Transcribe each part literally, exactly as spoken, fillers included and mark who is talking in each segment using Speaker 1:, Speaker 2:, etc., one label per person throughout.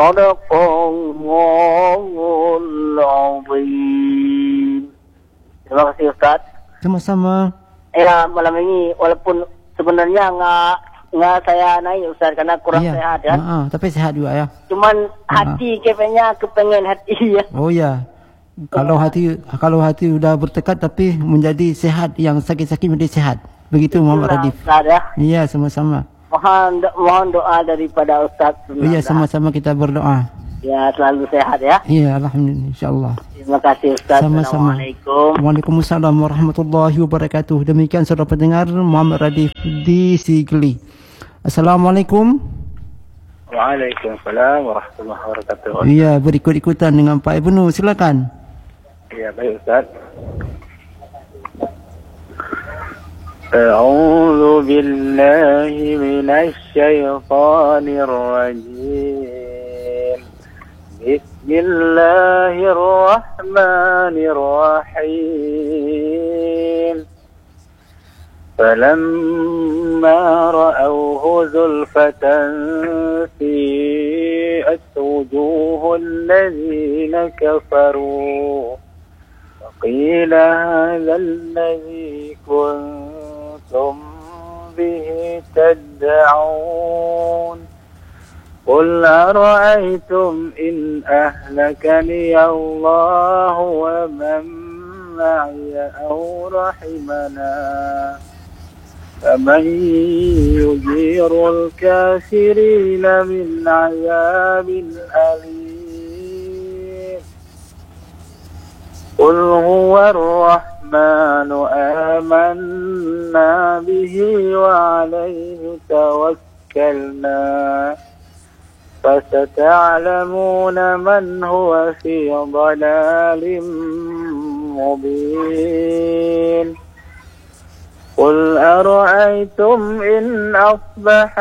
Speaker 1: Sadaqallahul azim. Terima kasih Ustaz.
Speaker 2: Sama-sama.
Speaker 1: Ya, malam ini walaupun sebenarnya nggak nggak saya naik Ustaz karena kurang
Speaker 2: Iya.
Speaker 1: sehat ya.
Speaker 2: Uh-uh, tapi sehat juga ya.
Speaker 1: Cuman hati kepenya kepengen hati ya.
Speaker 2: Oh ya. Kalau hati kalau hati udah bertekad tapi menjadi sehat, yang sakit-sakit menjadi sehat. Begitu Muhammad Radif.
Speaker 1: Ustaz ya.
Speaker 2: Iya, sama-sama.
Speaker 1: Mohon do mohon doa daripada Ustaz.
Speaker 2: Iya, sama-sama kita berdoa.
Speaker 1: Ya, selalu sehat ya.
Speaker 2: Iya, alhamdulillah, insyaallah.
Speaker 1: Terima kasih Ustaz.
Speaker 2: Sama-sama.
Speaker 1: Assalamualaikum.
Speaker 2: Waalaikumsalam warahmatullahi wabarakatuh. Demikian saudara pendengar, Muhammad Radif di Sigli. Assalamualaikum.
Speaker 3: Waalaikumsalam warahmatullahi wabarakatuh.
Speaker 2: Iya, berikut-ikutan dengan Pak Ibnu, silakan.
Speaker 3: Iya, baik Ustaz. A'udzu billahi minasy syaithanir rajim. Bismillahirrahmanirrahim. فلما رأوه زلفة سيئت وجوه الذين كفروا وقيل هذا الذي كنتم به تدعون قل أرأيتم إن أهلكني الله ومن معي أو رحمنا فمن يجير الكافرين من عذاب أليم قل هو الرحمن آمنا به وعليه توكلنا فستعلمون من هو في ضلال مبين قل أرأيتم إن أصبح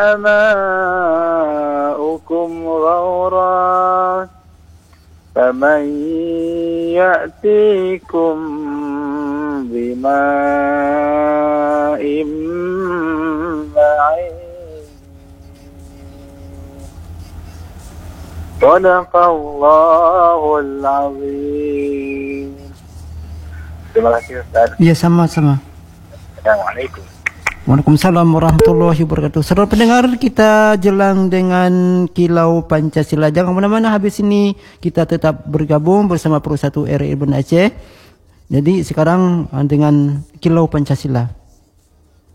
Speaker 3: ماؤكم غورا فمن يأتيكم بماء معين Sadaqallahul azim. Terima kasih Ustaz.
Speaker 2: Iya, sama-sama.
Speaker 3: Assalamualaikum.
Speaker 2: Waalaikumsalam warahmatullahi wabarakatuh. Saudara pendengar, kita jelang dengan Kilau Pancasila. Jangan mana-mana, habis ini kita tetap bergabung bersama Persatu R I Banda Aceh. Jadi sekarang dengan Kilau Pancasila.